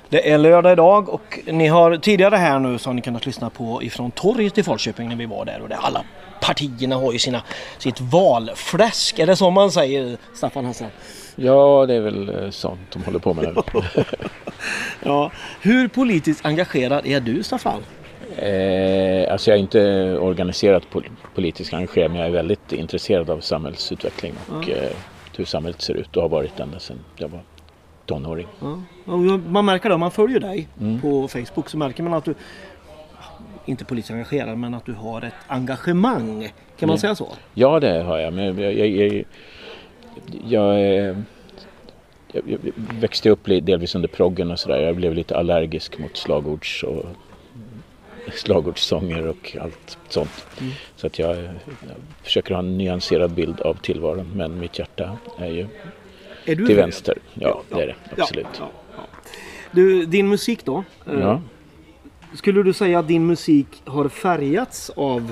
Det är lördag idag och ni har tidigare här nu så har ni kunnat lyssna på ifrån torget i Falköping när vi var där och alla partierna har ju sitt valfläsk. Är det så man säger, Staffan Hassan? Ja, det är väl sånt de håller på med nu. Ja. Hur politiskt engagerad är du, Staffan? Alltså jag är inte organiserat politiskt engagerad, men jag är väldigt intresserad av samhällsutveckling och hur samhället ser ut och har varit ända sedan jag var tonåring. Ja. Man märker det, om man följer dig på Facebook så märker man att du inte politiskt engagerad men att du har ett engagemang. Kan man säga så? Ja, det har jag. Men jag växte upp delvis under proggen och sådär. Jag blev lite allergisk mot slagordssånger och allt sånt. Så att jag försöker ha en nyanserad bild av tillvaron, men mitt hjärta är ju till vänster. Ja, det är det. Absolut. Ja. Du, din musik då? Ja. Skulle du säga att din musik har färgats av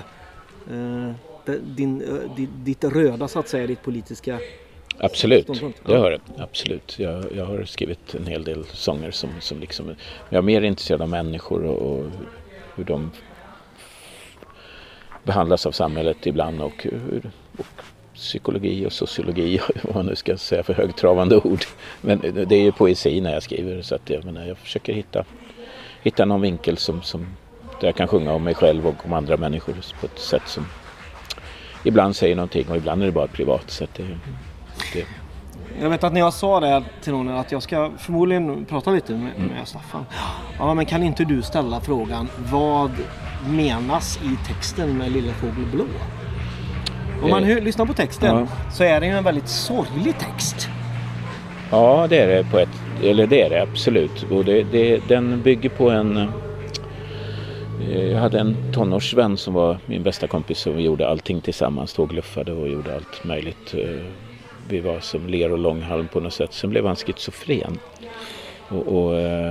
ditt röda, så att säga, ditt politiska... Absolut, det har det. Absolut. Jag har skrivit en hel del sånger som liksom... Jag är mer intresserad av människor och hur de behandlas av samhället ibland och psykologi och sociologi, vad man nu ska säga för högtravande ord. Men det är ju poesi när jag skriver, så att jag försöker hitta någon vinkel som där jag kan sjunga om mig själv och om andra människor på ett sätt som ibland säger någonting och ibland är det bara privat. Så att det. Jag vet att när jag sa det till någon att jag ska förmodligen prata lite med Staffan. Ja, men kan inte du ställa frågan, vad menas i texten med Lilla Fågel Blå? Om man lyssnar på texten så är det ju en väldigt sorglig text. Ja, det är det det är det absolut. Och den bygger på jag hade en tonårsvän som var min bästa kompis och vi gjorde allting tillsammans, tågluffade och gjorde allt möjligt. Vi var som ler och långhalm på något sätt. Sen blev han schizofren. Och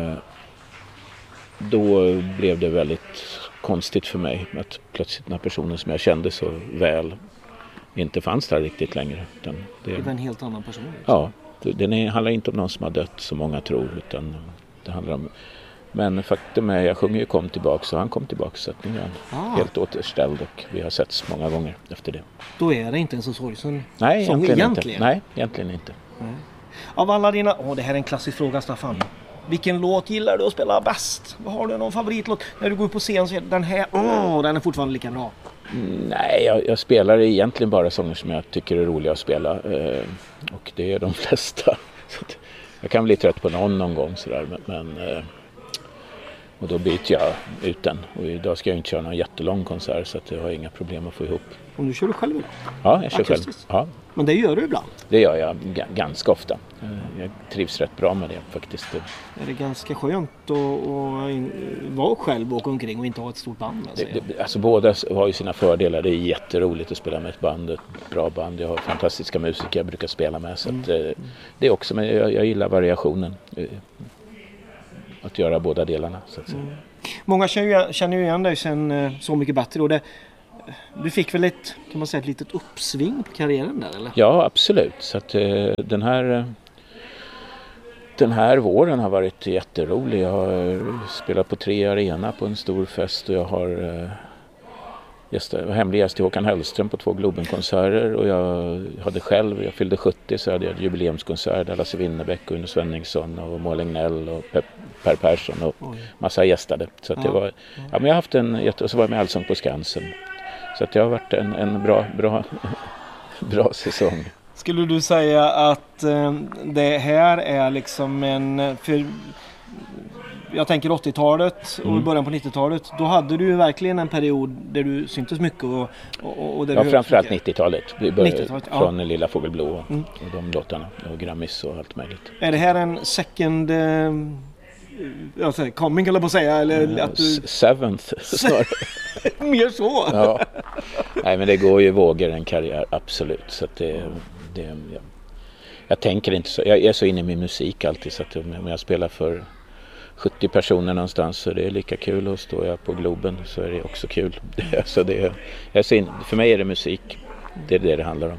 då blev det väldigt konstigt för mig att plötsligt den här personen som jag kände så väl inte fanns där riktigt längre. Det var en helt annan person. Ja, det handlar inte om någon som har dött som många tror, utan det handlar om... Men faktum är, jag sjunger ju kom tillbaka så han kom tillbaka, så att nu är han helt återställd och vi har setts många gånger efter det. Då är det inte en så sorgsen sång egentligen? Nej, egentligen inte. Nej. Av alla dina... det här är en klassisk fråga, Staffan. Vilken låt gillar du att spela bäst? Vad har du någon favoritlåt? När du går på scen så är den här, den är fortfarande lika bra. Nej, jag spelar egentligen bara sånger som jag tycker är roliga att spela. Och det är de flesta. Så jag kan bli trött på någon gång sådär, men och då byter jag ut den. Och idag ska jag inte köra någon jättelång konsert, så att jag har inga problem att få ihop. Och nu kör du själv idag? Ja, jag kör själv. Ja. Men det gör du ibland? Det gör jag ganska ofta. Jag trivs rätt bra med det faktiskt. Är det ganska skönt att vara själv och åka omkring och inte ha ett stort band? Alltså båda har ju sina fördelar. Det är jätteroligt att spela med ett band, ett bra band. Jag har fantastiska musiker jag brukar spela med. Så att, det är också, men jag gillar variationen. Att göra båda delarna, så att säga. Många känner ju igen dig sen Så mycket bättre. Och du fick väl ett litet uppsving på karriären där, eller? Ja, absolut. Så att den här våren har varit jätterolig. Jag har spelat på 3 Arena på en stor fest och jag har hemlig gäst till Håkan Hellström på 2 Globenkonserter och jag fyllde 70 så hade jag jubileumskonsert där Lasse Winnerbäck och Uno Svenningsson och Moa Legnell och Per Persson och massa gästade. Så att det var, men jag har haft och så var jag med Allsång på Skansen. Så att det har varit en bra säsong. Skulle du säga att det här är liksom jag tänker 80-talet och början på 90-talet, då hade du ju verkligen en period där du syntes mycket och där framförallt 90-talet. Vi började från Lilla Fågel Blå och de låtarna och Grammis och allt möjligt. Är det här en second coming, eller på att säga, eller att du... Seventh snarare. Mer så. Ja. Nej, men det går ju vågor en karriär, absolut. Så att jag tänker inte så. Jag är så inne i min musik alltid, så att om jag spelar för 70 personer någonstans så det är lika kul, och står jag på Globen så är det också kul. Så för mig är det musik. Det är det handlar om.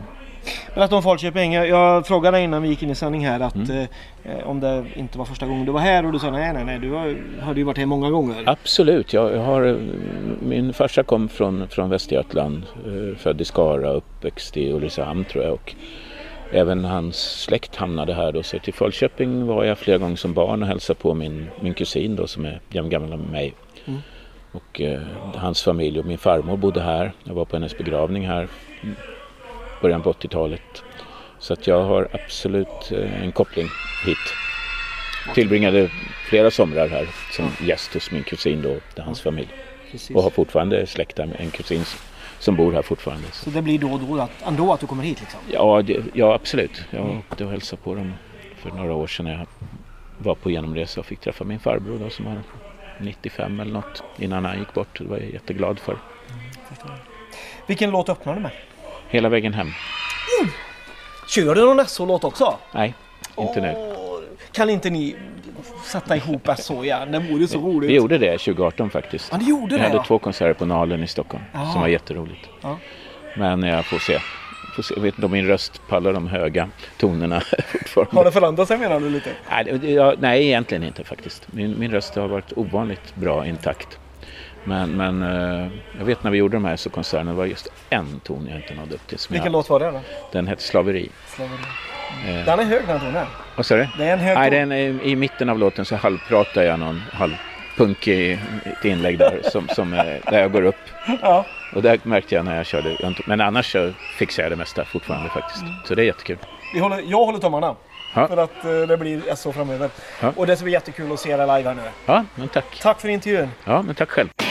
Berätta om Falköping. Jag frågade innan vi gick in i sändning här att om det inte var första gången du var här, och du sa nej, du hade ju varit här många gånger. Absolut, min farsa kom från Västergötland, född i Skara, uppväxt i Ulricehamn tror jag, och även hans släkt hamnade här då, så till Falköping var jag flera gånger som barn och hälsade på min kusin då, som är jämngammal med mig. Och hans familj och min farmor bodde här. Jag var på hennes begravning här början på 80-talet. Så att jag har absolut en koppling hit. Tillbringade flera somrar här som gäst hos min kusin då, hans familj. Precis. Och har fortfarande släkt med en kusin som bor här fortfarande. Så det blir då och då ändå att du kommer hit liksom? Ja, absolut. Jag åkte och hälsade på dem för några år sedan när jag var på genomresa och fick träffa min farbror då, som var 95 eller något innan han gick bort. Det var jag jätteglad för. Vilken låt öppnar du med? Hela vägen hem. Kör du någon SO-låt också? Nej, inte nu. Kan inte ni sätta ihop SO igen? Det vore så roligt. Vi gjorde det 2018 faktiskt. Ja, ni gjorde det? Vi hade 2 konserter på Nalen i Stockholm som var jätteroligt. Ja. Men jag får se. Jag vet inte om min röst pallar de höga tonerna fortfarande. Har det förändrat sig menar du lite? Nej, egentligen inte faktiskt. Min röst har varit ovanligt bra intakt. Men jag vet när vi gjorde de här så konserterna var just en ton jag inte nådde upp till. Vilken låt var det då? Den hette Slaveri. Den är hög den tonen. Vad sa du? Det är en hög ton. Nej, den är, i mitten av låten så halvpratar jag någon halvpunk i ett inlägg där där jag går upp. Ja. Och det märkte jag när jag körde. Men annars så fixar jag det mesta fortfarande faktiskt. Så det är jättekul. Jag håller tummarna. Ja. För att det blir SO framöver. Ja. Och det ska bli jättekul att se det live här nu. Ja, men tack. Tack för intervjun. Ja, men tack själv.